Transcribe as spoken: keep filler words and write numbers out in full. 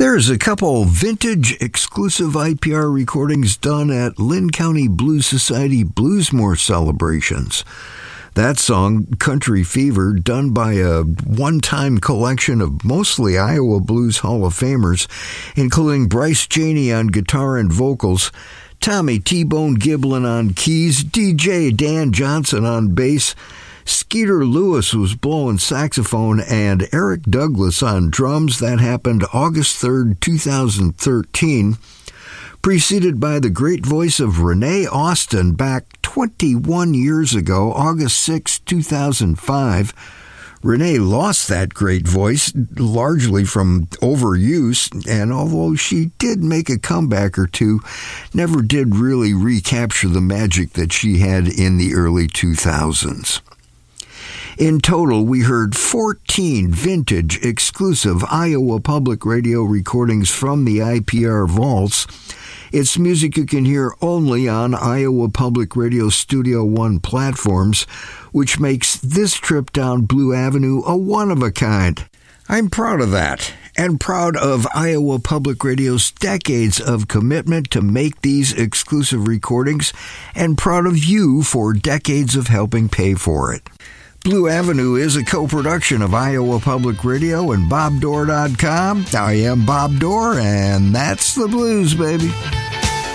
Here's a couple vintage exclusive I P R recordings done at Lynn County Blues Society Bluesmore celebrations. That song, Country Fever, done by a one-time collection of mostly Iowa Blues Hall of Famers, including Bryce Janey on guitar and vocals, Tommy T-Bone Giblin on keys, D J Dan Johnson on bass, Skeeter Lewis was blowing saxophone, and Eric Douglas on drums. That happened August third, two thousand thirteen, preceded by the great voice of Renee Austin back twenty-one years ago, August sixth, two thousand five. Renee lost that great voice largely from overuse, and although she did make a comeback or two, never did really recapture the magic that she had in the early two thousands. In total, we heard fourteen vintage exclusive Iowa Public Radio recordings from the I P R vaults. It's music you can hear only on Iowa Public Radio Studio One platforms, which makes this trip down Blue Avenue a one-of-a-kind. I'm proud of that, and proud of Iowa Public Radio's decades of commitment to make these exclusive recordings, and proud of you for decades of helping pay for it. Blue Avenue is a co-production of Iowa Public Radio and Bob Dorr dot com. I am Bob Dorr, and that's the blues, baby.